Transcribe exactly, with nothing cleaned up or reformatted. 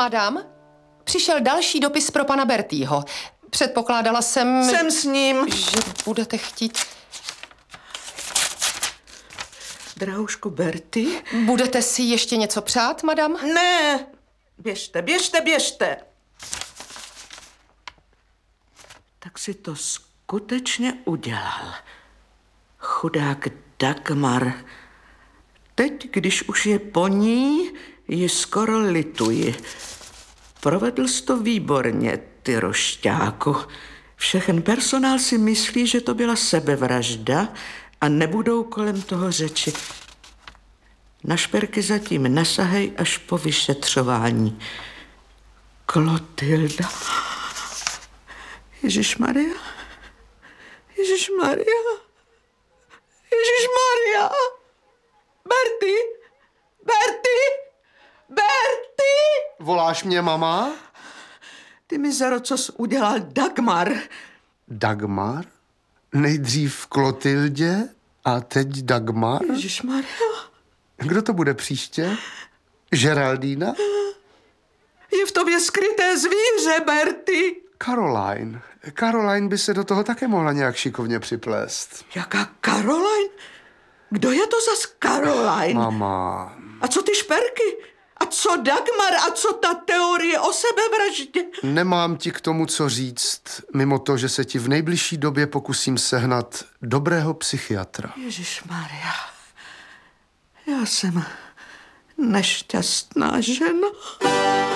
Madam, přišel další dopis pro pana Bertýho. Předpokládala jsem... Jsem s ním. Že budete chtít... Drahoušku Berty? Budete si ještě něco přát, madam? Ne, běžte, běžte, běžte. Tak si to skutečně udělal. Chudák Dagmar. Teď, když už je po ní, ji skoro lituji. Provedl jsi to výborně, ty rošťáku. Všechen personál si myslí, že to byla sebevražda a nebudou kolem toho řeči. Na šperky zatím nesahej až po vyšetřování. Klotilda. Ježišmarja. Ježišmarja. Ježišmarja. Berty. Berty. Berty. Voláš mě, mama? Ty mizero, co jsi udělal Dagmar? Dagmar? Nejdřív Klotildě a teď Dagmar? Ježišmarja. Kdo to bude příště? Geraldína? Je v tobě skryté zvíře, Berty. Caroline. Caroline by se do toho také mohla nějak šikovně připlést. Jaká Caroline? Kdo je to zas Caroline? Mama. A co ty šperky? A co Dagmar? A co ta teorie o sebevraždě? Nemám ti k tomu co říct, mimo to, že se ti v nejbližší době pokusím sehnat dobrého psychiatra. Ježišmarja. Já jsem nešťastná žena.